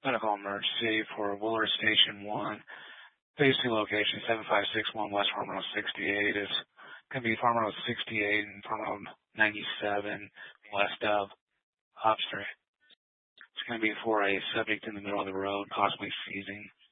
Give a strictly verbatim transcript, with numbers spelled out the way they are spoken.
medical emergency for Willard Station one. Phase two location, seven five six one West Farm Road sixty-eight is going to be Farm Road sixty-eight and Farm Road ninety-seven west of Hop Street. It's going to be for a subject in the middle of the road, possibly seizing.